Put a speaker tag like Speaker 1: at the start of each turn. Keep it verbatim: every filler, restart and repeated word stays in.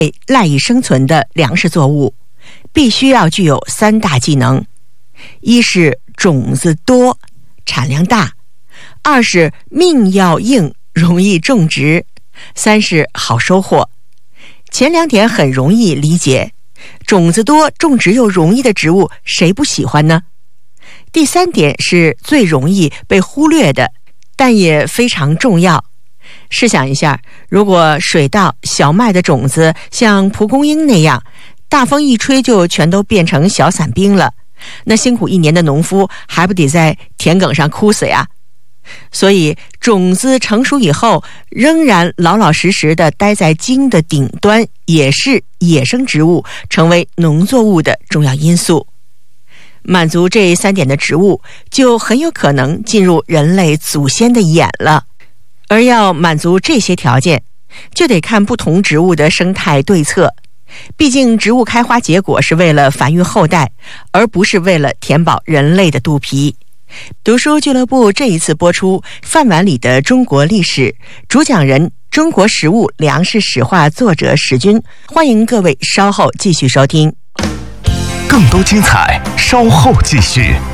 Speaker 1: 赖以生存的粮食作物，必须要具有三大技能：一是种子多，产量大；二是命要硬，容易种植；三是好收获。前两点很容易理解，种子多、种植又容易的植物，谁不喜欢呢？第三点是最容易被忽略的，但也非常重要。试想一下，如果水稻、小麦的种子像蒲公英那样，大风一吹就全都变成小伞兵了，那辛苦一年的农夫还不得在田埂上枯死呀？所以种子成熟以后，仍然老老实实地待在茎的顶端，也是野生植物成为农作物的重要因素。满足这三点的植物，就很有可能进入人类祖先的眼了。而要满足这些条件，就得看不同植物的生态对策。毕竟植物开花结果是为了繁育后代，而不是为了填饱人类的肚皮。读书俱乐部这一次播出《饭碗里的中国历史》，主讲人中国食物粮食史话作者史军，欢迎各位稍后继续收听。
Speaker 2: 更多精彩稍后继续。